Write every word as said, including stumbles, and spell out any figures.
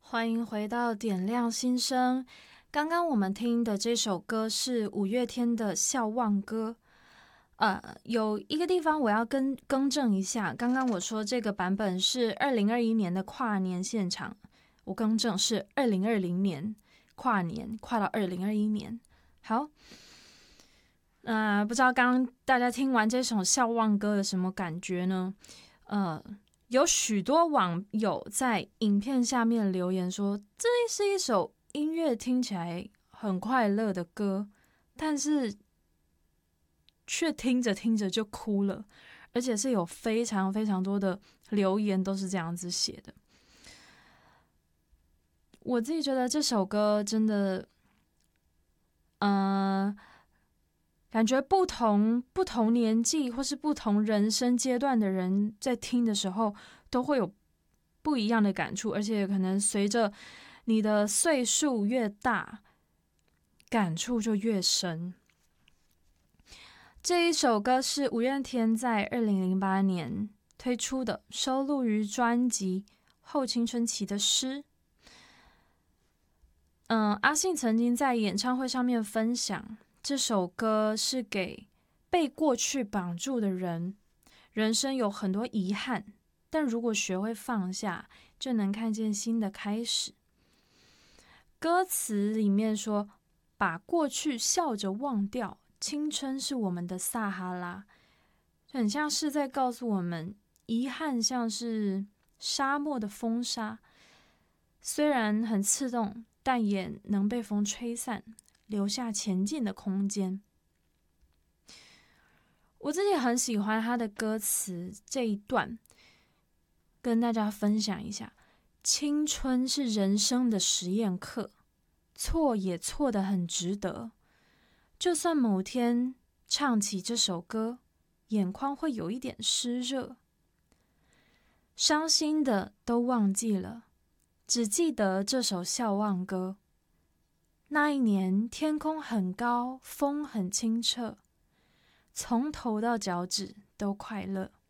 欢迎回到点亮心声。刚刚我们听的这首歌是五月天的《笑忘歌》。呃，有一个地方我要更更正一下，刚刚我说这个版本是二零二一年的跨年现场，我更正是二零二零年跨年，跨到二零二一年。好，呃，不知道刚刚大家听完这首《笑忘歌》有什么感觉呢？呃。有许多网友在影片下面留言说，这是一首音乐听起来很快乐的歌，但是却听着听着就哭了，而且是有非常非常多的留言都是这样子写的。我自己觉得这首歌真的，呃，感觉不同不同年纪或是不同人生阶段的人在听的时候都会有不一样的感触，而且可能随着你的岁数越大，感触就越深。这一首歌是五月天在二零零八年推出的，收录于专辑《后青春期的诗》。嗯，阿信曾经在演唱会上面分享，这首歌是给被过去绑住的人，人生有很多遗憾，但如果学会放下，就能看见新的开始。歌词里面说，把过去笑着忘掉，青春是我们的撒哈拉，很像是在告诉我们，遗憾像是沙漠的风沙，虽然很刺痛，但也能被风吹散，留下前进的空间。我自己很喜欢他的歌词这一段，跟大家分享一下。青春是人生的实验课，错也错得很值得。就算某天唱起这首歌，眼眶会有一点湿热，伤心的都忘记了，只记得这首笑忘歌。那一年天空很高，风很清澈，从头到脚趾都快乐。